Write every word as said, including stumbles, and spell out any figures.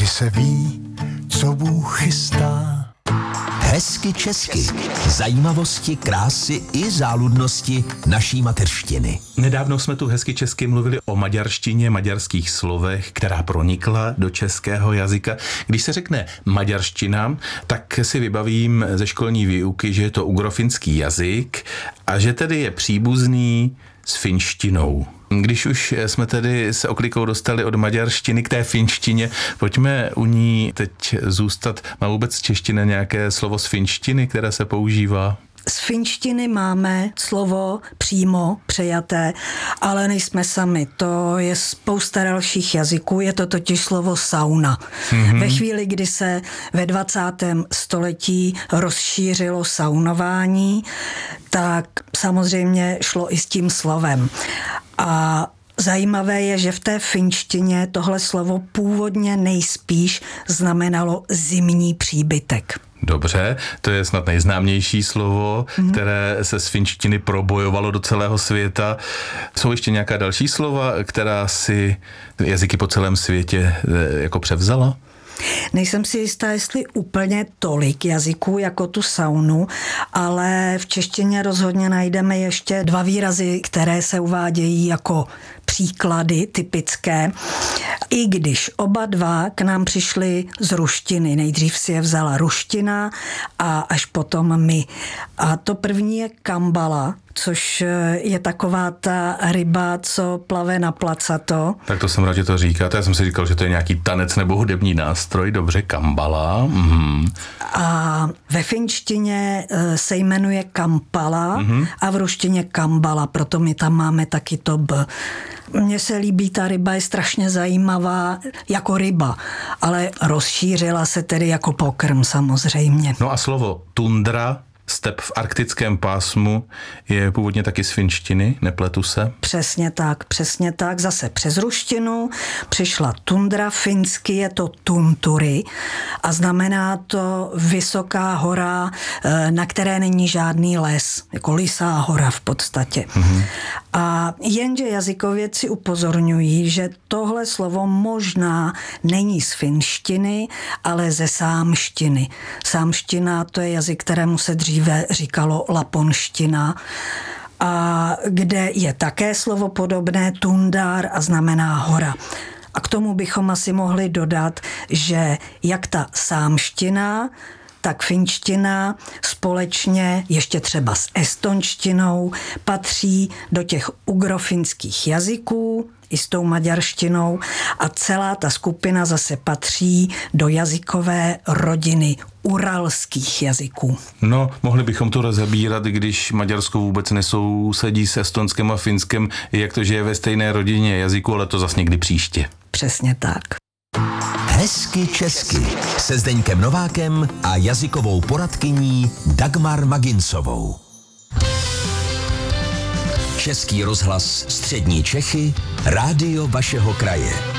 kdy se ví, co Bůh chystá. Hezky česky. Zajímavosti, krásy i záludnosti naší mateřštiny. Nedávno jsme tu hezky česky mluvili o maďarštině, maďarských slovech, která pronikla do českého jazyka. Když se řekne maďarština, tak si vybavím ze školní výuky, že je to ugrofinský jazyk a že tedy je příbuzný s finštinou. Když už jsme tedy se oklikou dostali od maďarštiny k té finštině, pojďme u ní teď zůstat. Má vůbec čeština nějaké slovo z finštiny, které se používá? Z finštiny máme slovo přímo přejaté, ale nejsme sami. To je spousta dalších jazyků, je to totiž slovo sauna. Mm-hmm. Ve chvíli, kdy se ve dvacátém století rozšířilo saunování, tak samozřejmě šlo i s tím slovem. A zajímavé je, že v té finštině tohle slovo původně nejspíš znamenalo zimní příbytek. Dobře, to je snad nejznámější slovo, mm. které se z finštiny probojovalo do celého světa. Jsou ještě nějaká další slova, která si jazyky po celém světě jako převzala? Nejsem si jistá, jestli úplně tolik jazyků jako tu saunu, ale v češtině rozhodně najdeme ještě dva výrazy, které se uvádějí jako příklady typické, i když oba dva k nám přišli z ruštiny. Nejdřív si je vzala ruština a až potom my. A to první je kambala, což je taková ta ryba, co plave na placato. Tak to jsem rád, že to říkáte. Já jsem si říkal, že to je nějaký tanec nebo hudební nástroj. Dobře, kambala. Mhm. A ve finštině se jmenuje kampala mhm. a v ruštině kambala, proto my tam máme taky to b. Mně se líbí, ta ryba je strašně zajímavá jako ryba, ale rozšířila se tedy jako pokrm samozřejmě. No a slovo tundra, step v arktickém pásmu, je původně taky z finštiny, nepletu se? Přesně tak, přesně tak. Zase přes ruštinu přišla tundra, finsky je to tunturi a znamená to vysoká hora, na které není žádný les, jako Lysá hora v podstatě. Mm-hmm. A jenže jazykovědci upozorňují, že tohle slovo možná není z finštiny, ale ze sámštiny. Sámština to je jazyk, kterému se dříve říkalo laponština, a kde je také slovo podobné tundar a znamená hora. A k tomu bychom asi mohli dodat, že jak ta sámština, tak finština společně ještě třeba s estonštinou patří do těch ugrofinských jazyků i s tou maďarštinou a celá ta skupina zase patří do jazykové rodiny uralských jazyků. No, mohli bychom to rozebírat, když Maďarsko vůbec nesousedí s Estonskem a Finskem, jak to, že je ve stejné rodině jazyku, ale to zas někdy příště. Přesně tak. Hezky česky se Zdeňkem Novákem a jazykovou poradkyní Dagmar Maginsovou. Český rozhlas Střední Čechy, rádio vašeho kraje.